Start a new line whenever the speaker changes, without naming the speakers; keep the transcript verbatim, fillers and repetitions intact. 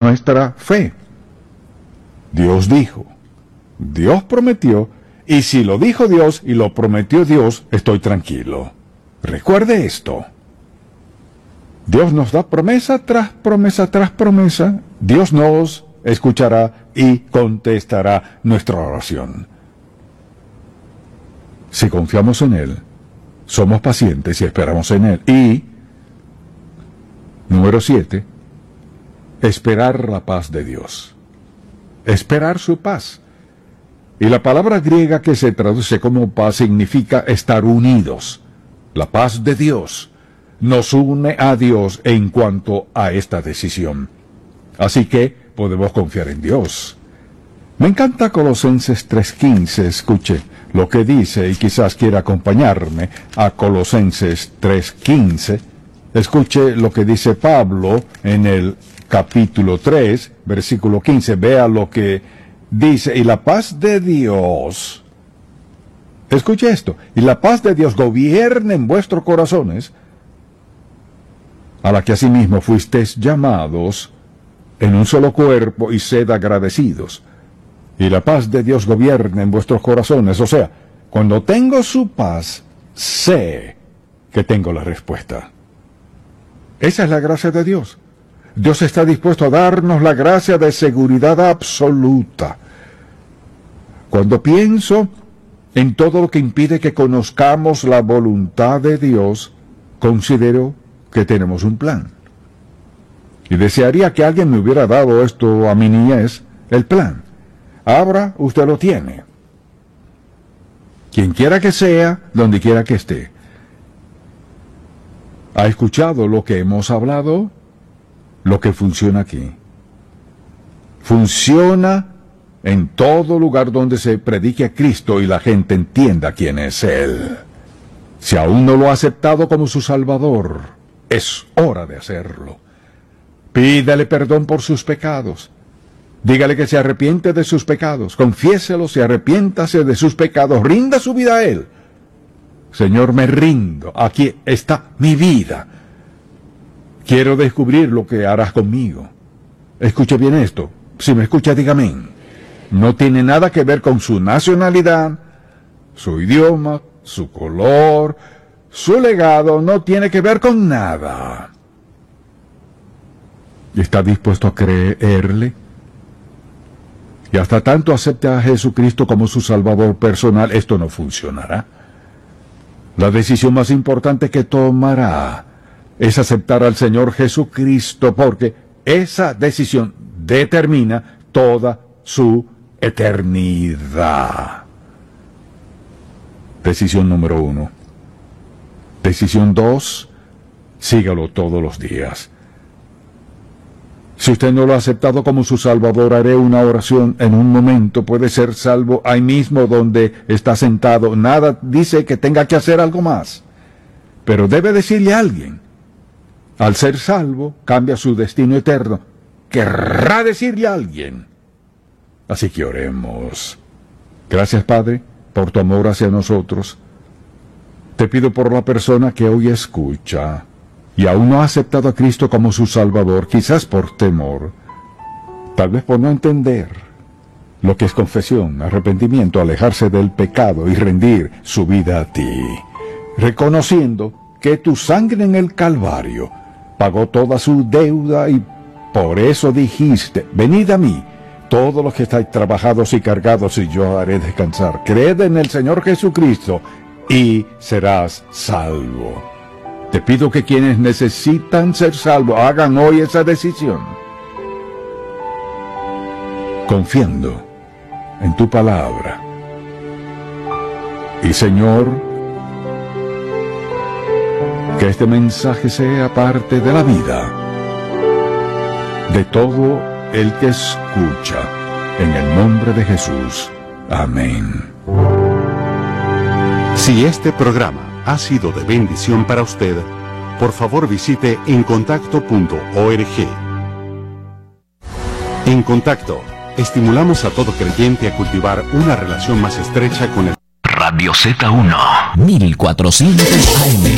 nuestra fe. Dios dijo, Dios prometió, y si lo dijo Dios y lo prometió Dios, estoy tranquilo. Recuerde esto. Dios nos da promesa tras promesa tras promesa. Dios nos escuchará y contestará nuestra oración. Si confiamos en Él, somos pacientes y esperamos en Él. Y, número siete, esperar la paz de Dios. Esperar su paz. Y la palabra griega que se traduce como paz significa estar unidos. La paz de Dios nos une a Dios en cuanto a esta decisión. Así que podemos confiar en Dios. Me encanta Colosenses tres quince, escuche lo que dice y quizás quiera acompañarme a Colosenses tres quince. Escuche lo que dice Pablo en el capítulo tres, versículo quince. Vea lo que dice, y la paz de Dios, escuche esto, y la paz de Dios gobierne en vuestros corazones, a la que asimismo fuisteis llamados en un solo cuerpo, y sed agradecidos. Y la paz de Dios gobierne en vuestros corazones. O sea, cuando tengo su paz, sé que tengo la respuesta. Esa es la gracia de Dios. Dios está dispuesto a darnos la gracia de seguridad absoluta. Cuando pienso en todo lo que impide que conozcamos la voluntad de Dios, considero que tenemos un plan. Y desearía que alguien me hubiera dado esto a mi niñez, el plan. Ahora usted lo tiene. Quien quiera que sea, donde quiera que esté. ¿Ha escuchado lo que hemos hablado? Lo que funciona aquí. Funciona en todo lugar donde se predique a Cristo y la gente entienda quién es Él. Si aún no lo ha aceptado como su Salvador, es hora de hacerlo. Pídale perdón por sus pecados. Dígale que se arrepiente de sus pecados. Confiéselos y arrepiéntase de sus pecados. Rinda su vida a Él. Señor, me rindo. Aquí está mi vida. Quiero descubrir lo que harás conmigo. Escuche bien esto. Si me escucha, diga amén. No tiene nada que ver con su nacionalidad, su idioma, su color, su legado. No tiene que ver con nada. ¿Está dispuesto a creerle? Y hasta tanto acepte a Jesucristo como su Salvador personal, esto no funcionará. La decisión más importante que tomará es aceptar al Señor Jesucristo, porque esa decisión determina toda su eternidad. Decisión número uno. Decisión dos, sígalo todos los días. Si usted no lo ha aceptado como su Salvador, haré una oración en un momento. Puede ser salvo ahí mismo donde está sentado. Nada dice que tenga que hacer algo más. Pero debe decirle a alguien. Al ser salvo, cambia su destino eterno. Querrá decirle a alguien. Así que oremos. Gracias, Padre, por tu amor hacia nosotros. Te pido por la persona que hoy escucha y aún no ha aceptado a Cristo como su Salvador, quizás por temor, tal vez por no entender lo que es confesión, arrepentimiento, alejarse del pecado y rendir su vida a ti, reconociendo que tu sangre en el Calvario pagó toda su deuda y por eso dijiste, venid a mí, todos los que estáis trabajados y cargados, y yo haré descansar. Creed en el Señor Jesucristo y serás salvo. Te pido que quienes necesitan ser salvos hagan hoy esa decisión, confiando en tu palabra. Y Señor, que este mensaje sea parte de la vida de todo el que escucha, en el nombre de Jesús. Amén.
Si este programa ha sido de bendición para usted, por favor visite en contacto punto org. En Contacto, estimulamos a todo creyente a cultivar una relación más estrecha con el
Radio Z uno, mil cuatrocientos A M.